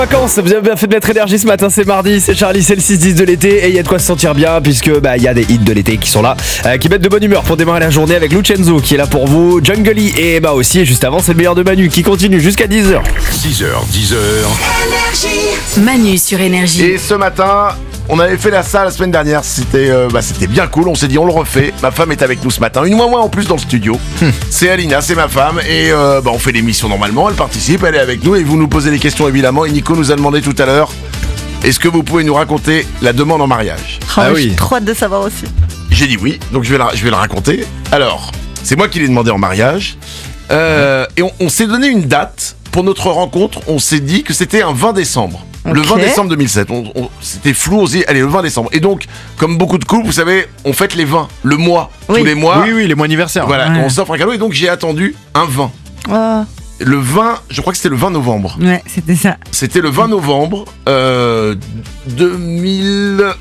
Vacances, vous avez bien fait de mettre énergie ce matin, c'est mardi, c'est Charlie, c'est le 6-10 de l'été et il y a de quoi se sentir bien puisque il y a des hits de l'été qui sont là, qui mettent de bonne humeur pour démarrer la journée avec Lucenzo qui est là pour vous, Jungly et aussi juste avant c'est le meilleur de Manu qui continue jusqu'à 10h. 6h, 10h. Manu sur Énergie. Et ce matin, on avait fait la salle la semaine dernière, c'était bien cool, on s'est dit on le refait. Ma femme est avec nous ce matin, une moins en plus dans le studio. C'est Alina, c'est ma femme et on fait l'émission normalement, elle participe, elle est avec nous et vous nous posez des questions évidemment. Et Nico nous a demandé tout à l'heure, est-ce que vous pouvez nous raconter la demande en mariage? J'ai trop hâte de savoir aussi. J'ai dit oui, donc je vais la raconter. Alors, c'est moi qui l'ai demandé en mariage et on s'est donné une date pour notre rencontre, on s'est dit que c'était un 20 décembre. Okay. Le 20 décembre 2007, c'était flou, on s'est dit, allez, le 20 décembre. Et donc, comme beaucoup de couples, vous savez, on fête les 20, le mois, tous les mois. Oui, les mois anniversaires. Voilà, Ouais. on s'offre un cadeau et donc j'ai attendu un 20. Oh. Le 20, je crois que c'était le 20 novembre. Ouais, c'était ça. C'était le 20 novembre 2009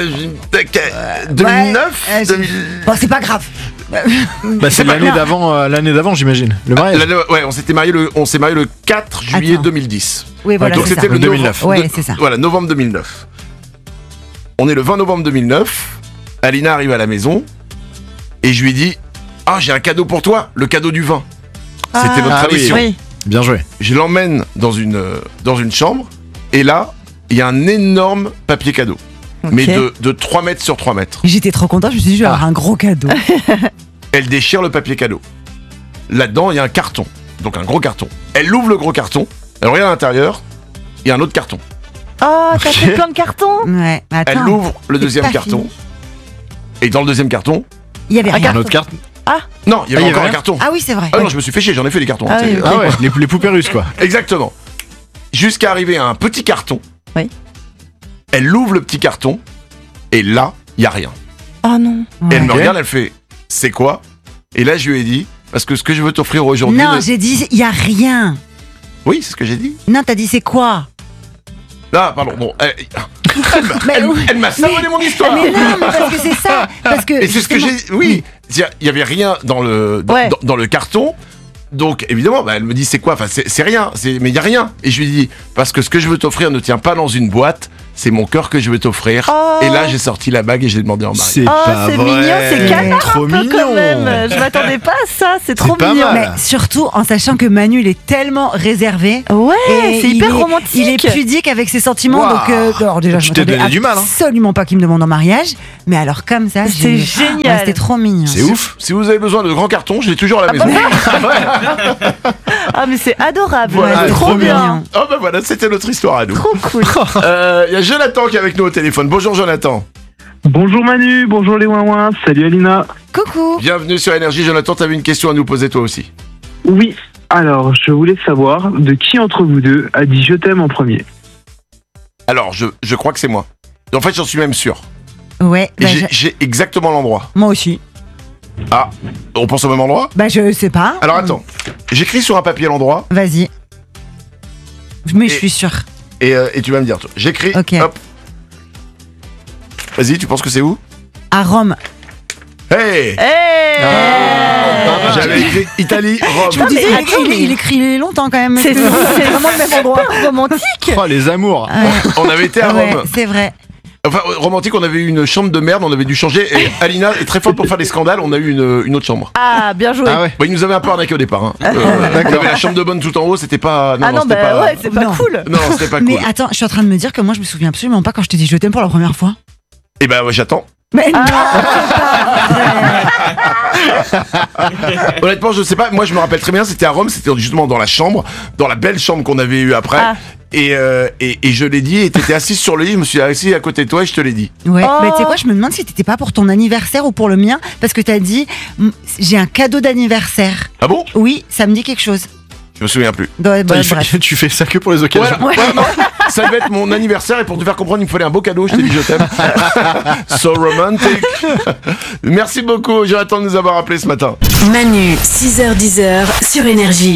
Bon, c'est pas grave. C'est l'année d'avant j'imagine. Le mariage. Ouais, on s'est marié le 4 juillet 2010. Oui, voilà, donc c'est c'était ça. le 2009. Ouais, c'est ça. Voilà, novembre 2009. On est le 20 novembre 2009. Alina arrive à la maison et je lui dis j'ai un cadeau pour toi, le cadeau du vin. C'était notre tradition. Oui. Bien joué. Je l'emmène dans une chambre et là, il y a un énorme papier cadeau. Ok. Mais de 3 mètres sur 3 mètres. J'étais trop contente, je me suis dit, je vais avoir un gros cadeau. Elle déchire le papier cadeau. Là-dedans, il y a un carton. Donc un gros carton. Elle ouvre le gros carton. Elle regarde à l'intérieur. Il y a un autre carton. Oh, t'as fait plein de cartons. Ouais, attends. Elle ouvre le C'est deuxième pas carton. fini. Et dans le deuxième carton, Il y avait rien. Un autre carte. non, il y avait il y encore avait un carton. Ah oui, c'est vrai. Ah non, je me suis fait chier, j'en ai fait des cartons. Ah oui, ok. Ah ouais, les poupées russes quoi. Exactement. Jusqu'à arriver à un petit carton. Oui. Elle ouvre le petit carton. Et là, il n'y a rien. Oh non. Et elle me Ok. regarde, elle fait c'est quoi? Et là, je lui ai dit parce que ce que je veux t'offrir aujourd'hui. Non, j'ai dit, il y a rien. Oui, c'est ce que j'ai dit. Non, t'as dit c'est quoi? Ah, pardon, bon. Mais Elle m'a savonné mon histoire. Mais non, mais parce que c'est ça. Parce que Et c'est ce que j'ai. Oui, il y avait rien dans le dans le carton. Donc évidemment, elle me dit c'est quoi? Enfin c'est rien. Mais il y a rien. Et je lui dis parce que ce que je veux t'offrir ne tient pas dans une boîte. C'est mon cœur que je veux t'offrir. Oh. Et là j'ai sorti la bague et j'ai demandé en mariage. C'est pas c'est vrai. mignon, c'est canard Trop un peu mignon. quand même. Je m'attendais pas à ça, c'est trop pas mignon. mal. Mais surtout en sachant que Manu, il est tellement réservé. Ouais, Et c'est hyper romantique. Il est pudique avec ses sentiments. Waouh. Donc, alors déjà, je Tu t'es m'attendais donné du mal, hein. absolument pas qu'il me demande en mariage. Mais alors, comme ça, C'est génial. C'était trop mignon. C'est ouf. Si vous avez besoin de grands cartons, je l'ai toujours à la maison. Ah mais c'est adorable, Voilà, c'est trop bien. mignon. Oh voilà, c'était notre histoire à nous. Trop cool. Il y a Jonathan qui est avec nous au téléphone. Bonjour Jonathan. Bonjour Manu, bonjour les ouin-ouin, salut Alina. Coucou. Bienvenue sur Énergie. Jonathan, t'avais une question à nous poser toi aussi. Oui, alors je voulais savoir de qui entre vous deux a dit je t'aime en premier. Alors, je crois que c'est moi. En fait, j'en suis même sûr. Ouais, Et j'ai exactement l'endroit. moi aussi. Ah, on pense au même endroit? Bah, je sais pas. Alors attends, j'écris sur un papier l'endroit Vas-y. Mais Et- je suis sûre. et tu vas me dire. J'écris, Ok. hop. Vas-y, tu penses que c'est où? À Rome. Hey, Hey j'avais écrit Italie, Rome. Je me disais, mais attends, il écrit longtemps quand même. C'est vraiment le même endroit. romantique. Oh les amours. Ouais. On avait été à Ouais, Rome. c'est vrai. Enfin, romantique, on avait eu une chambre de merde, on avait dû changer. Et Alina est très forte pour faire des scandales, on a eu une autre chambre. Ah, bien joué. Ah ouais. Bon, ils nous avaient un peu arnaqué au départ. Hein. On avait la chambre de bonne tout en haut, c'était pas. Ah non, c'était bah pas. ouais, c'est pas Non. cool. Non, c'était pas cool. Mais attends, je suis en train de me dire que moi, je me souviens absolument pas quand je t'ai dit je t'aime pour la première fois. Et ben, ouais, j'attends. Mais non, Honnêtement, je sais pas. Moi, je me rappelle très bien. C'était à Rome. C'était justement dans la chambre, dans la belle chambre qu'on avait eue après. Ah. Et je l'ai dit. Et t'étais assise sur le lit. Je me suis assis à côté de toi et je te l'ai dit. Ouais, Oh. mais tu sais quoi, je me demande si t'étais pas pour ton anniversaire ou pour le mien, parce que t'as dit j'ai un cadeau d'anniversaire. Ah bon? Oui, ça me dit quelque chose. Je me souviens plus. Ouais, bah, bref. Tu fais ça que pour les occasions. Voilà. Ouais, non, ça devait être mon anniversaire et pour te faire comprendre, il me fallait un beau cadeau. Je t'ai dit je t'aime. So romantic. Merci beaucoup, Jonathan, de nous avoir appelé ce matin. Manu, 6h-10h sur Énergie.